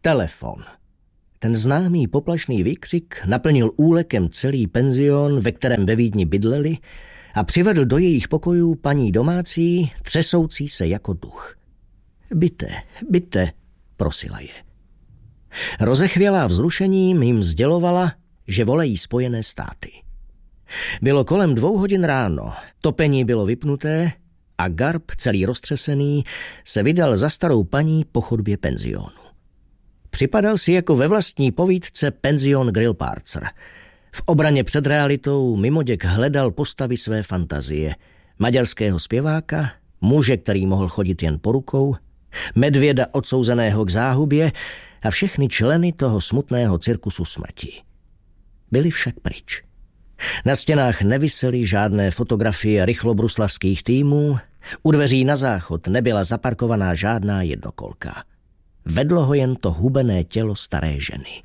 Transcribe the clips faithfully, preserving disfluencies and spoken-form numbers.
Telefon. Ten známý poplašný výkřik naplnil úlekem celý penzion, ve kterém ve Vídni bydleli, a přivedl do jejich pokojů paní domácí, třesoucí se jako duch. Byte, byte, prosila je. Rozechvělá vzrušením jim sdělovala, že volají Spojené státy. Bylo kolem dvou hodin ráno, topení bylo vypnuté a Garb, celý roztřesený, se vydal za starou paní po chodbě penzionu. Připadal si jako ve vlastní povídce Penzion Grillparzer. V obraně před realitou mimoděk hledal postavy své fantazie. Maďarského zpěváka, muže, který mohl chodit jen po rukou, medvěda odsouzeného k záhubě a všechny členy toho smutného cirkusu smrti. Byli však pryč. Na stěnách nevisely žádné fotografie rychlobruslařských týmů, u dveří na záchod nebyla zaparkovaná žádná jednokolka. Vedlo ho jen to hubené tělo staré ženy.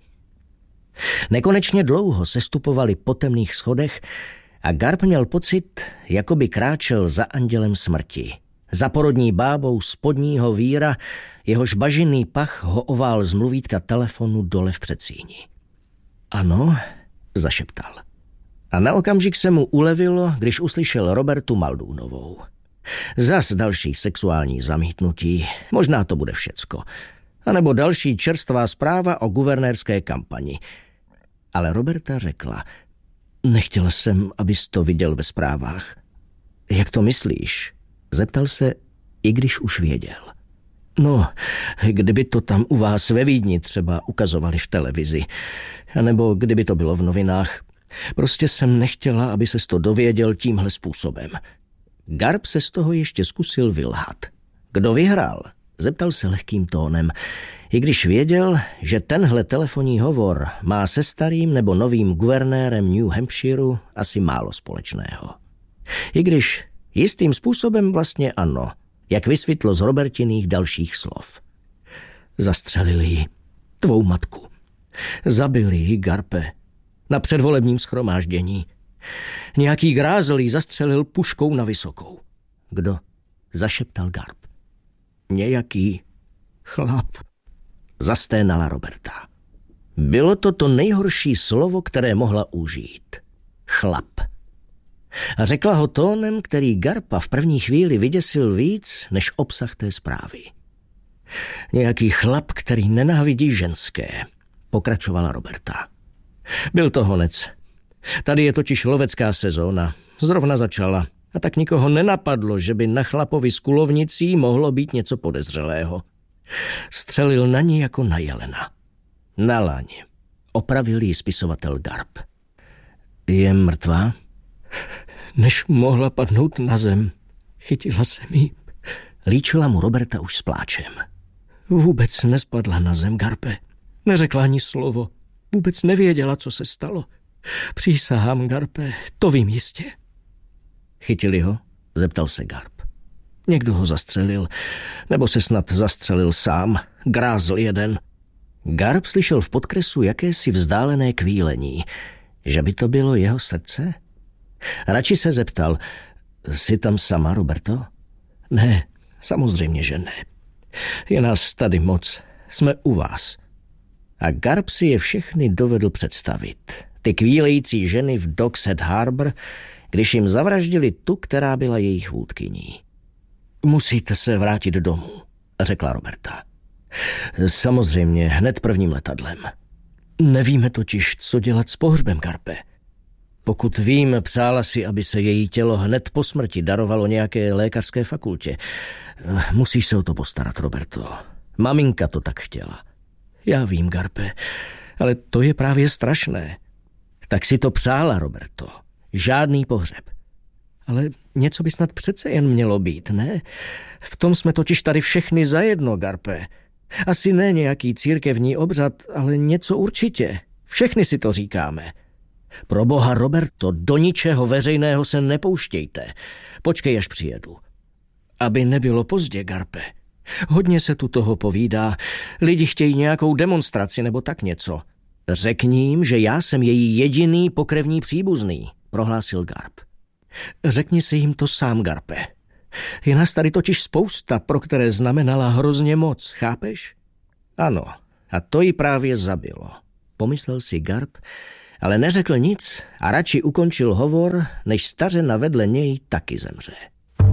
Nekonečně dlouho sestupovali po temných schodech a Garb měl pocit, jako by kráčel za andělem smrti. Za porodní bábou spodního víra, jehož bažinný pach ho ovál z mluvítka telefonu dole v předsíni. Ano, zašeptal. A na okamžik se mu ulevilo, když uslyšel Robertu Muldonovou. Zas další sexuální zamítnutí, možná to bude všecko. A nebo další čerstvá zpráva o guvernérské kampani. Ale Roberta řekla, nechtěla jsem, abys to viděl ve zprávách. Jak to myslíš? Zeptal se, i když už věděl. No, kdyby to tam u vás ve Vídni třeba ukazovali v televizi, anebo kdyby to bylo v novinách. Prostě jsem nechtěla, aby ses to dověděl tímhle způsobem. Garb se z toho ještě zkusil vylhat. Kdo vyhrál? Zeptal se lehkým tónem, i když věděl, že tenhle telefonní hovor má se starým nebo novým guvernérem New Hampshireu asi málo společného. I když jistým způsobem vlastně ano, jak vysvětlo z Robertiných dalších slov. Zastřelili ji, tvou matku. Zabili ji, Garpe, na předvolebním shromáždění. Nějaký grázel ji zastřelil puškou na vysokou. Kdo? Zašeptal Garb. Nějaký chlap. Zasténala Roberta. Bylo to to nejhorší slovo, které mohla užít. Chlap. A řekla ho tónem, který Garpa v první chvíli vyděsil víc než obsah té zprávy. Nějaký chlap, který nenávidí ženské, pokračovala Roberta. Byl to honec. Tady je totiž lovecká sezóna. Zrovna začala. A tak nikoho nenapadlo, že by na chlapovi s kulovnicí mohlo být něco podezřelého. Střelil na ní jako na jelena. Na laň. Opravil jí spisovatel Garb. Je mrtvá? Než mohla padnout na zem, chytila jsem jí. Líčila mu Roberta už s pláčem. Vůbec nespadla na zem, Garpe. Neřekla ani slovo. Vůbec nevěděla, co se stalo. Přísahám, Garpe, to vím jistě. Chytili ho? Zeptal se Garb. Někdo ho zastřelil, nebo se snad zastřelil sám. Grázl jeden. Garb slyšel v podkresu jakési vzdálené kvílení. Že by to bylo jeho srdce? Radši se zeptal, jsi tam sama, Roberto? Ne, samozřejmě, že ne. Je nás tady moc, jsme u vás. A Garb si je všechny dovedl představit. Ty kvílející ženy v Dock's Head Harbor, když jim zavraždili tu, která byla jejich vůdkyní. Musíte se vrátit domů, řekla Roberta. Samozřejmě, hned prvním letadlem. Nevíme totiž, co dělat s pohřbem, Garpe. Pokud vím, přála si, aby se její tělo hned po smrti darovalo nějaké lékařské fakultě. Musíš se o to postarat, Roberto. Maminka to tak chtěla. Já vím, Garpe, ale to je právě strašné. Tak si to přála, Roberto. Žádný pohřeb. Ale něco by snad přece jen mělo být, ne? V tom jsme totiž tady všechny zajedno, Garpe. Asi ne nějaký církevní obřad, ale něco určitě. Všechny si to říkáme. Pro boha, Roberto, do ničeho veřejného se nepouštějte. Počkej, až přijedu. Aby nebylo pozdě, Garpe. Hodně se tu toho povídá. Lidi chtějí nějakou demonstraci nebo tak něco. Řekni jim, že já jsem její jediný pokrevní příbuzný, prohlásil Garb. Řekni si jim to sám, Garpe. Je nás tady totiž spousta, pro které znamenala hrozně moc, chápeš? Ano, A to ji právě zabilo, pomyslel si Garb, ale neřekl nic a radši ukončil hovor, než stařena vedle něj taky zemře.